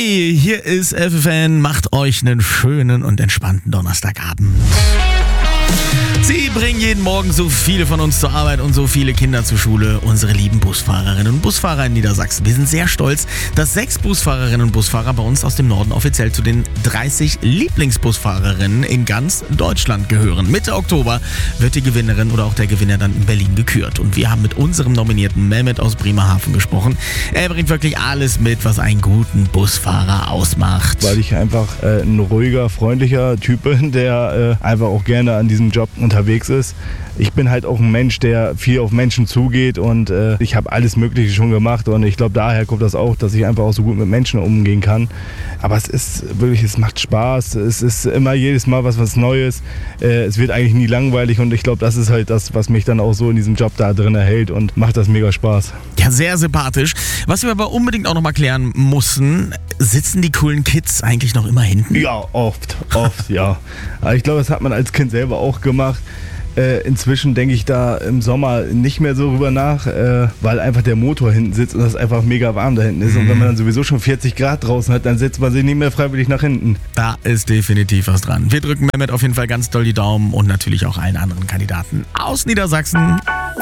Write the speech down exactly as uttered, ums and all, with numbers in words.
Hey, hier ist F F N, macht euch einen schönen und entspannten Donnerstagabend. Sie bringen jeden Morgen so viele von uns zur Arbeit und so viele Kinder zur Schule, unsere lieben Busfahrerinnen und Busfahrer in Niedersachsen. Wir sind sehr stolz, dass sechs Busfahrerinnen und Busfahrer bei uns aus dem Norden offiziell zu den dreißig Lieblingsbusfahrerinnen in ganz Deutschland gehören. Mitte Oktober wird die Gewinnerin oder auch der Gewinner dann in Berlin gekürt. Und wir haben mit unserem Nominierten Mehmet aus Bremerhaven gesprochen. Er bringt wirklich alles mit, was einen guten Busfahrer ausmacht. Weil ich einfach äh, ein ruhiger, freundlicher Typ bin, der äh, einfach auch gerne an diesem Job unterwegs ist. Ich bin halt auch ein Mensch, der viel auf Menschen zugeht und äh, ich habe alles Mögliche schon gemacht und ich glaube, daher kommt das auch, dass ich einfach auch so gut mit Menschen umgehen kann. Aber es ist wirklich, es macht Spaß, es ist immer jedes Mal was, was Neues. Äh, es wird eigentlich nie langweilig und ich glaube, das ist halt das, was mich dann auch so in diesem Job da drin erhält und macht das mega Spaß. Ja, sehr sympathisch. Was wir aber unbedingt auch noch mal klären mussten, sitzen die coolen Kids eigentlich noch immer hinten? Ja, oft, oft, ja. Aber ich glaube, das hat man als Kind selber auch gemacht. Äh, inzwischen denke ich da im Sommer nicht mehr so rüber nach, äh, weil einfach der Motor hinten sitzt und das einfach mega warm da hinten ist. Und wenn man dann sowieso schon vierzig Grad draußen hat, dann setzt man sich nicht mehr freiwillig nach hinten. Da ist definitiv was dran. Wir drücken Mehmet auf jeden Fall ganz doll die Daumen und natürlich auch allen anderen Kandidaten aus Niedersachsen.